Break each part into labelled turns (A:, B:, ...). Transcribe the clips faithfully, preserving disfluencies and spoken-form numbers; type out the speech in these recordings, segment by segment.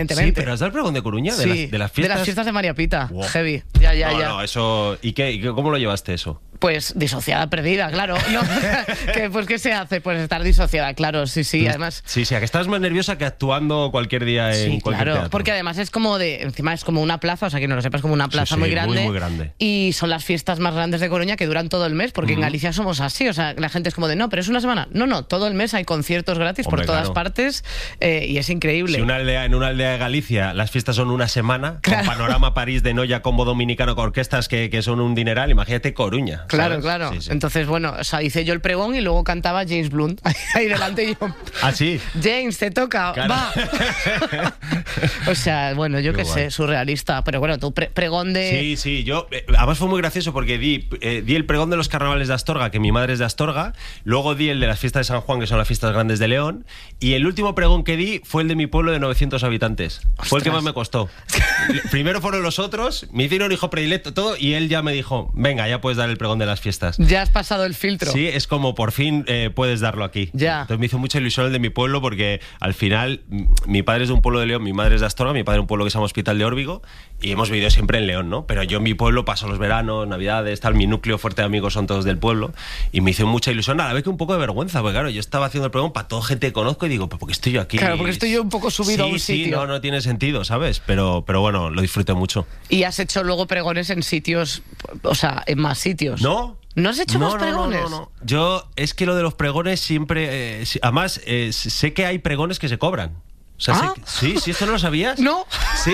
A: Sí, pero has dado el pregón de Coruña, de,
B: Sí,
A: las, de las fiestas.
B: De las fiestas de María Pita.
A: Wow.
B: Heavy. Ya, ya,
A: no,
B: ya.
A: no, eso. ¿Y qué, y qué, cómo lo llevaste eso?
B: Pues disociada, perdida, claro. No, que, pues, ¿qué se hace? Pues estar disociada, claro, sí, sí, además...
A: Sí, sí, a que estás más nerviosa que actuando cualquier día en
B: Sí,
A: cualquier
B: claro,
A: teatro.
B: porque además es como de... Encima es como una plaza, o sea, que no lo sepas, como una plaza
A: Sí, sí,
B: muy grande.
A: muy, muy grande.
B: Y son las fiestas más grandes de Coruña que duran todo el mes, porque uh-huh. en Galicia somos así, o sea, la gente es como de, no, pero es una semana. No, no, todo el mes hay conciertos gratis Hombre, por todas claro. partes eh, y es increíble.
A: Si una aldea, en una aldea de Galicia las fiestas son una semana, claro. con Panorama París de Noia, combo dominicano con orquestas que, que son un dineral, imagínate Coruña.
B: Claro,
A: ¿sabes?
B: claro.
A: Sí, sí.
B: Entonces, bueno, o sea, hice yo el pregón y luego cantaba James Blunt ahí delante y yo...
A: ¿Ah, sí?
B: James, te toca, claro. va. O sea, bueno, yo qué, qué sé, surrealista. Pero bueno, tu pre pregón de...
A: Sí, sí, yo... Eh, además fue muy gracioso porque di, eh, di el pregón de los carnavales de Astorga, que mi madre es de Astorga, luego di el de las fiestas de San Juan, que son las fiestas grandes de León, y el último pregón que di fue el de mi pueblo de novecientos habitantes. Ostras. Fue el que más me costó. Primero fueron los otros, me hicieron hijo predilecto, todo, y él ya me dijo, venga, ya puedes dar el pregón de las fiestas.
B: Ya has pasado el filtro.
A: Sí, es como por fin eh, puedes darlo aquí.
B: Ya.
A: Entonces me hizo mucha ilusión el de mi pueblo porque al final mi padre es de un pueblo de León, mi madre es de Astorga, mi padre es un pueblo que se llama Hospital de Órbigo y hemos vivido siempre en León, ¿no? Pero yo en mi pueblo paso los veranos, navidades, tal, mi núcleo fuerte de amigos son todos del pueblo y me hizo mucha ilusión, a la vez que un poco de vergüenza, porque claro, yo estaba haciendo el pregón para toda gente que conozco y digo, ¿pero por qué estoy yo aquí?
B: Claro, porque estoy yo un poco subido
A: sí,
B: a un
A: sí,
B: sitio.
A: no, no tiene sentido, ¿sabes? Pero, pero bueno, lo disfruté mucho.
B: ¿Y has hecho luego pregones en sitios, o sea, en más sitios?
A: No.
B: ¿No has hecho
A: no,
B: más
A: no,
B: pregones?
A: No, no, no. Yo, es que lo de los pregones siempre... Eh, además, eh, sé que hay pregones que se cobran. O sea,
B: ¿Ah?
A: sé, sí, sí, ¿esto no lo sabías?
B: No.
A: Sí.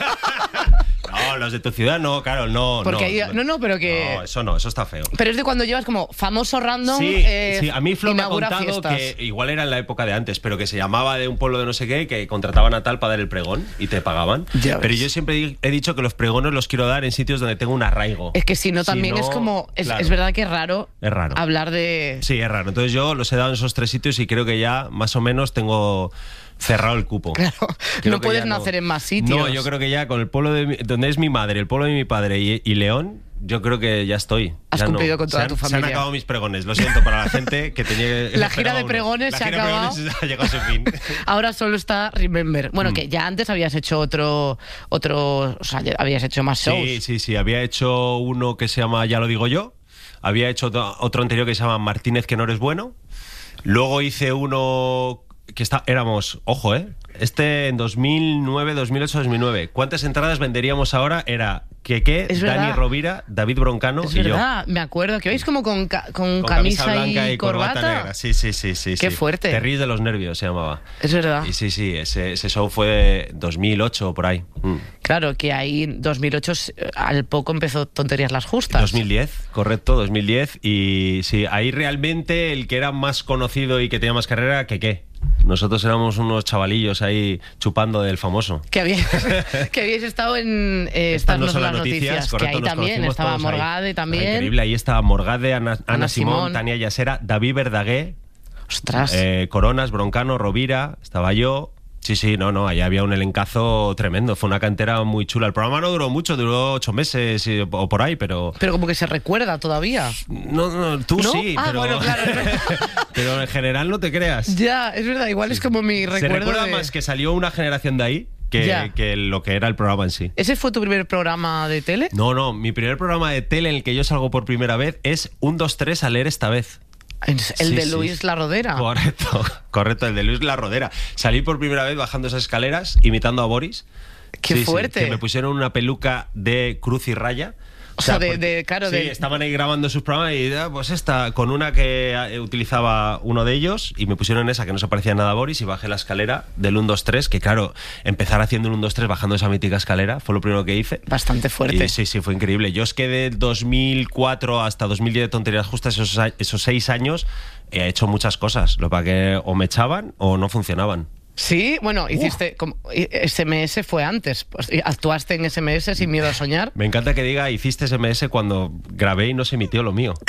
A: No, los de tu ciudad no, claro, no.
B: Porque
A: no,
B: ahí, no, no, pero que...
A: No, eso no, eso está feo.
B: Pero es de cuando llevas como famoso random.
A: Sí,
B: eh,
A: sí, a mí Flo me ha contado
B: fiestas.
A: que igual era en la época de antes, pero que se llamaba de un pueblo de no sé qué, que contrataban a tal para dar el pregón y te pagaban.
B: Ya
A: pero
B: ves.
A: yo siempre he dicho que los pregones los quiero dar en sitios donde tengo un arraigo.
B: Es que si no, también
A: si no,
B: es como... Es,
A: claro.
B: es verdad que es raro,
A: es raro
B: hablar de...
A: Sí, es raro. Entonces yo los he dado en esos tres sitios y creo que ya más o menos tengo... cerrado el cupo.
B: Claro,
A: creo
B: no puedes nacer no. en más sitios.
A: No, yo creo que ya con el pueblo de mi, donde es mi madre, el pueblo de mi padre y, y León, yo creo que ya estoy.
B: Has
A: ya
B: cumplido
A: no.
B: con toda
A: se han,
B: tu familia.
A: Se han acabado mis pregones, lo siento para la gente que tenía...
B: La gira de pregones
A: la
B: se ha
A: gira
B: acabado.
A: De pregones ha llegado a su fin.
B: Ahora solo está Remember. Bueno, mm. que ya antes habías hecho otro, otro, o sea, habías hecho más shows.
A: Sí, sí, sí, había hecho uno que se llama Ya lo digo yo, había hecho otro anterior que se llama Martínez que no eres bueno, luego hice uno... que está, éramos, ojo, ¿eh? Este en dos mil nueve, dos mil ocho, dos mil nueve. ¿Cuántas entradas venderíamos ahora? Era Keke, Dani Rovira, David Broncano
B: es
A: y
B: verdad,
A: yo.
B: Me acuerdo que vais como con, ca con,
A: con
B: camisa,
A: camisa blanca y,
B: y
A: corbata.
B: corbata
A: negra. Sí, sí, sí, sí.
B: Qué
A: sí.
B: fuerte.
A: Te ríes de los nervios, se llamaba.
B: Es verdad.
A: Y sí, sí, ese, ese show fue dos mil ocho o por ahí. Mm.
B: Claro, que ahí en dos mil ocho al poco empezó Tonterías las Justas.
A: dos mil diez, correcto, dos mil diez. Y sí, ahí realmente el que era más conocido y que tenía más carrera era Keke. Nosotros éramos unos chavalillos ahí chupando del famoso.
B: Que habíais, que habíais estado en eh, Estas no son las noticias, noticias
A: correcto,
B: que ahí también estaba Morgade ahí. también.
A: Era increíble, ahí estaba Morgade, Ana, Ana,
B: Ana
A: Simón,
B: Simón,
A: Tania Yasera, David Verdaguer,
B: ostras,
A: eh, Coronas, Broncano, Rovira, estaba yo. Sí, sí, no, no, allá había un elencazo tremendo, fue una cantera muy chula. El programa no duró mucho, duró ocho meses o por ahí, pero...
B: Pero como que se recuerda todavía.
A: No, no, tú
B: ¿No?
A: sí,
B: ah,
A: pero...
B: bueno, claro.
A: Pero en general no te creas.
B: Ya, es verdad, igual sí. Es como mi recuerdo.
A: Se recuerda
B: de...
A: más que salió una generación de ahí que, que lo que era el programa en sí.
B: ¿Ese fue tu primer programa de tele?
A: No, no, mi primer programa de tele en el que yo salgo por primera vez es un, dos, tres a leer esta vez.
B: El
A: sí,
B: de
A: sí.
B: Luis La Rodera.
A: Correcto, correcto, el de Luis La Rodera. Salí por primera vez bajando esas escaleras, imitando a Boris.
B: ¡Qué
A: sí,
B: fuerte!
A: Sí, que me pusieron una peluca de cruz y raya.
B: O sea, de, de, claro,
A: sí,
B: de...
A: estaban ahí grabando sus programas y pues esta, con una que utilizaba uno de ellos y me pusieron esa que no se parecía nada a Boris y bajé la escalera del uno, dos, tres, que claro, empezar haciendo el uno, dos, tres bajando esa mítica escalera fue lo primero que hice.
B: Bastante fuerte.
A: Y sí, sí, fue increíble. Yo es que de dos mil cuatro hasta dos mil diez de Tonterías Justas, esos, esos seis años, he hecho muchas cosas. Lo para que o me echaban o no funcionaban.
B: Sí, bueno, hiciste... Como, S M S fue antes. Pues, actuaste en S M S sin miedo a soñar.
A: Me encanta que diga, hiciste S M S cuando grabé y no se emitió lo mío.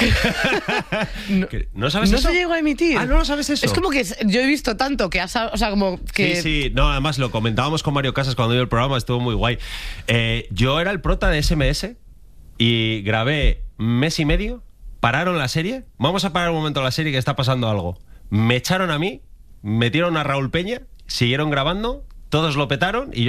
B: no,
A: ¿No sabes
B: no
A: eso?
B: No se llegó a emitir.
A: Ah, ¿no lo sabes eso?
B: Es como que yo he visto tanto que has... O sea, como que...
A: Sí, sí. No, además lo comentábamos con Mario Casas cuando dio el programa, estuvo muy guay. Eh, yo era el prota de S M S y grabé mes y medio, pararon la serie. Vamos a parar un momento la serie que está pasando algo. Me echaron a mí, metieron a Raúl Peña, siguieron grabando, todos lo petaron y yo